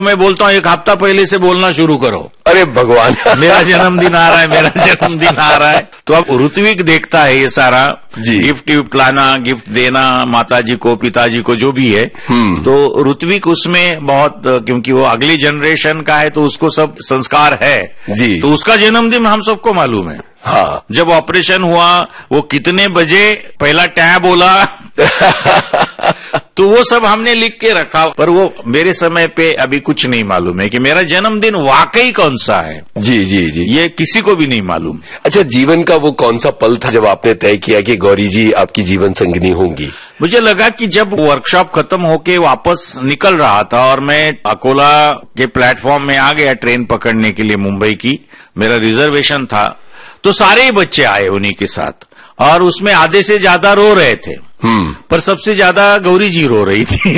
मैं बोलता हूँ एक हफ्ता पहले से बोलना शुरू करो। अरे भगवान मेरा जन्मदिन आ रहा है, मेरा जन्मदिन आ रहा है। तो अब ऋत्विक देखता है ये सारा, गिफ्ट विफ्ट लाना, गिफ्ट देना माताजी को, पिताजी को, जो भी है। तो ऋत्विक उसमें बहुत, क्योंकि वो अगली जनरेशन का है तो उसको सब संस्कार है जी। तो उसका जन्मदिन हम सबको मालूम है। हाँ, जब ऑपरेशन हुआ वो कितने बजे पहला टैब बोला तो वो सब हमने लिख के रखा, पर वो मेरे समय पे अभी कुछ नहीं मालूम है कि मेरा जन्मदिन वाकई कौन सा है। जी जी जी, ये किसी को भी नहीं मालूम। अच्छा, जीवन का वो कौन सा पल था जब आपने तय किया कि गौरी जी आपकी जीवन संगिनी होंगी? मुझे लगा कि जब वर्कशॉप खत्म होके वापस निकल रहा था और मैं अकोला के प्लेटफॉर्म में आ गया ट्रेन पकड़ने के लिए मुंबई की, मेरा रिजर्वेशन था, तो सारे ही बच्चे आए उन्हीं के साथ और उसमें आधे से ज्यादा रो रहे थे, पर सबसे ज्यादा गौरी जी रो रही थी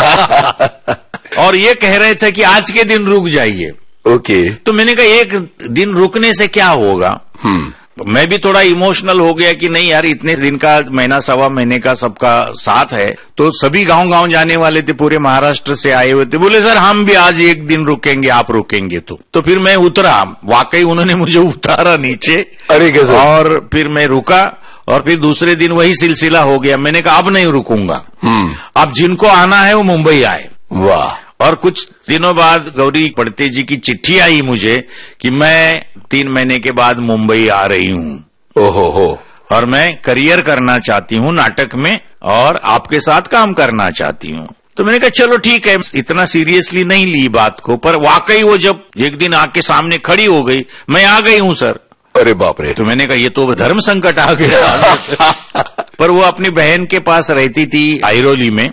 और ये कह रहे थे कि आज के दिन रुक जाइए। ओके। तो मैंने कहा एक दिन रुकने से क्या होगा। मैं भी थोड़ा इमोशनल हो गया कि नहीं यार, इतने दिन का, महीना सवा महीने का सबका साथ है, तो सभी गांव जाने वाले थे, पूरे महाराष्ट्र से आए हुए थे। बोले सर हम भी आज एक दिन रुकेंगे, आप रुकेंगे तो फिर मैं उतरा, वाकई उन्होंने मुझे उतारा नीचे। अरे कैसे? और फिर मैं रुका और फिर दूसरे दिन वही सिलसिला हो गया। मैंने कहा अब नहीं रुकूंगा, अब जिनको आना है वो मुंबई आए। वाह। और कुछ दिनों बाद गौरी पड़ते जी की चिट्ठी आई मुझे कि मैं 3 महीने के बाद मुंबई आ रही हूँ। ओहो हो। और मैं करियर करना चाहती हूँ नाटक में और आपके साथ काम करना चाहती हूँ। तो मैंने कहा चलो ठीक है, इतना सीरियसली नहीं ली बात को, पर वाकई वो जब एक दिन आके सामने खड़ी हो गई, मैं आ गई हूँ सर। अरे बाप रे। तो मैंने कहा ये तो धर्म संकट आ गया पर वो अपनी बहन के पास रहती थी आइरोली में,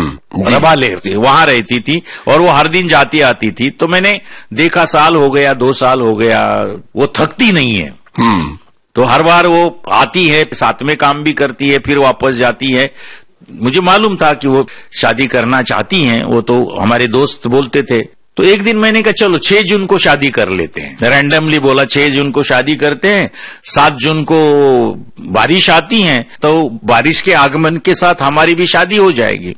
प्रभाले वहां रहती थी और वो हर दिन जाती आती थी। तो मैंने देखा, साल हो गया, 2 साल हो गया, वो थकती नहीं है। तो हर बार वो आती है, साथ में काम भी करती है, फिर वापस जाती है। मुझे मालूम था कि वो शादी करना चाहती हैं, वो तो हमारे दोस्त बोलते थे। तो एक दिन मैंने कहा चलो 6 जून को शादी कर लेते हैं। रैंडमली बोला 6 जून को शादी करते हैं, 7 जून को बारिश आती है तो बारिश के आगमन के साथ हमारी भी शादी हो जाएगी।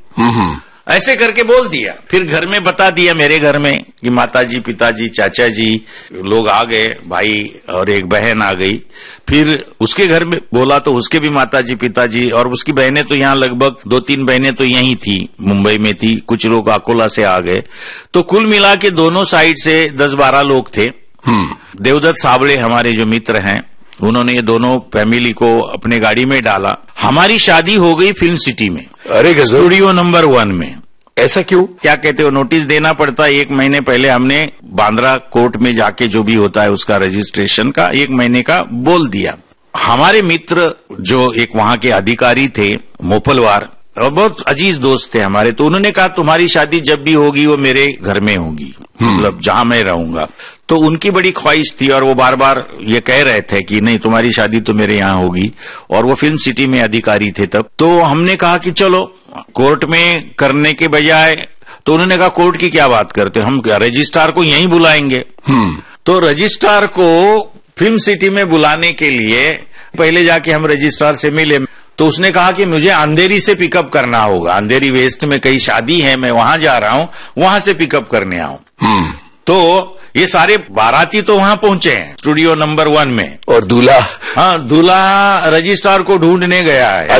ऐसे करके बोल दिया। फिर घर में बता दिया, मेरे घर में, कि माताजी, पिताजी, चाचा जी लोग आ गए, भाई और एक बहन आ गई। फिर उसके घर में बोला तो उसके भी माताजी, पिताजी और उसकी बहनें, तो यहाँ लगभग 2-3 बहनें तो यहीं थी, मुंबई में थी, कुछ लोग अकोला से आ गए। तो कुल मिला के दोनों साइड से 10-12 लोग थे। देवदत्त साबळे हमारे जो मित्र हैं, उन्होंने ये दोनों फैमिली को अपने गाड़ी में डाला। हमारी शादी हो गई फिल्म सिटी में। अरे स्टूडियो नंबर 1 में। ऐसा क्यों? क्या कहते हो, नोटिस देना पड़ता है। 1 महीने पहले हमने बांद्रा कोर्ट में जाके जो भी होता है उसका रजिस्ट्रेशन का 1 महीने का बोल दिया। हमारे मित्र जो एक वहां के अधिकारी थे, मोपलवार, और बहुत अजीज दोस्त थे हमारे, तो उन्होंने कहा तुम्हारी शादी जब भी होगी वो मेरे घर में होगी, मतलब जहां मैं रहूंगा। तो उनकी बड़ी ख्वाहिश थी और वो बार बार ये कह रहे थे कि नहीं तुम्हारी शादी तो मेरे यहाँ होगी, और वो फिल्म सिटी में अधिकारी थे तब। तो हमने कहा कि चलो कोर्ट में करने के बजाय, तो उन्होंने कहा कोर्ट की क्या बात करते, हम रजिस्ट्रार को यहीं बुलाएंगे। तो रजिस्ट्रार को फिल्म सिटी में बुलाने के लिए पहले जाके हम रजिस्ट्रार से मिले। तो उसने कहा कि मुझे अंधेरी से पिकअप करना होगा, अंधेरी वेस्ट में कहीं शादी है, मैं वहां जा रहा हूं, वहां से पिकअप करने आऊं। तो ये सारे बाराती तो वहां पहुंचे हैं स्टूडियो नंबर 1 में। और दूल्हा? हाँ, दूल्हा रजिस्ट्रार को ढूंढने गया है।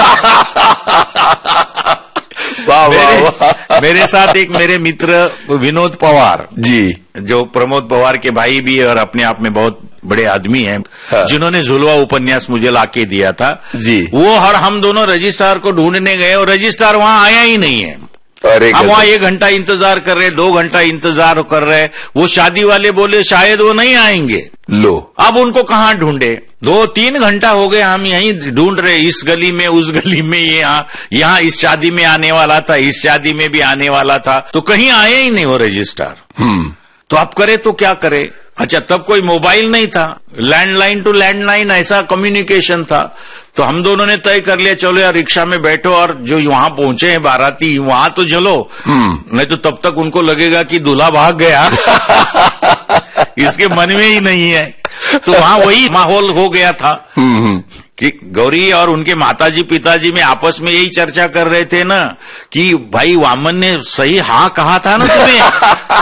वाह वाह। मेरे साथ एक मेरे मित्र विनोद पवार जी, जो प्रमोद पवार के भाई भी है और अपने आप में बहुत बड़े आदमी हैं। हाँ। जिन्होंने झुलवा उपन्यास मुझे लाके दिया था जी, वो हम दोनों रजिस्ट्रार को ढूंढने गए और रजिस्ट्रार वहां आया ही नहीं है। अरे हम वहां 1 घंटा इंतजार कर रहे, 2 घंटा इंतजार कर रहे। वो शादी वाले बोले शायद वो नहीं आएंगे। लो, अब उनको कहाँ ढूंढे? 2-3 घंटा हो गए हम यहीं ढूंढ रहे, इस गली में, उस गली में, यहाँ इस शादी में आने वाला था, इस शादी में भी आने वाला था, तो कहीं आए ही नहीं वो रजिस्ट्रार। तो अब करे तो क्या करे? अच्छा, तब कोई मोबाइल नहीं था, लैंडलाइन टू लैंडलाइन ऐसा कम्युनिकेशन था। तो हम दोनों ने तय कर लिया चलो यार रिक्शा में बैठो और जो वहां पहुंचे हैं बाराती वहां तो चलो, नहीं तो तब तक उनको लगेगा कि दूल्हा भाग गया इसके मन में ही नहीं है। तो वहां वही माहौल हो गया था कि गौरी और उनके माताजी पिताजी में आपस में यही चर्चा कर रहे थे ना कि भाई वामन ने सही हाँ कहा था ना तुम्हें